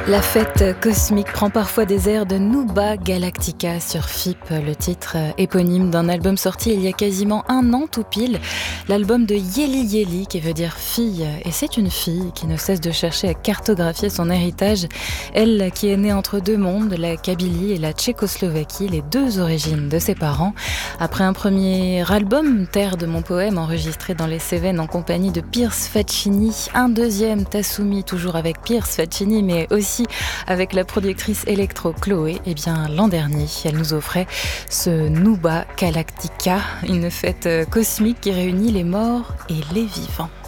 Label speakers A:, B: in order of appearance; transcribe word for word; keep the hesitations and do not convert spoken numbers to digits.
A: La fête cosmique prend parfois des airs de Nuba Galactica sur F I P, le titre éponyme d'un album sorti il y a quasiment un an tout pile, l'album de Yeli Yeli qui veut dire fille, et c'est une fille qui ne cesse de chercher à cartographier son héritage, elle qui est née entre deux mondes, la Kabylie et la Tchécoslovaquie, les deux origines de ses parents. Après un premier album, Terre de mon poème, enregistré dans les Cévennes en compagnie de Pierce Faccini, un deuxième Tassoumi, toujours avec Pierce Faccini, mais aussi avec la productrice électro Chloé, et bien l'an dernier, elle nous offrait ce Nuba Galactica, une fête cosmique qui réunit les morts et les vivants.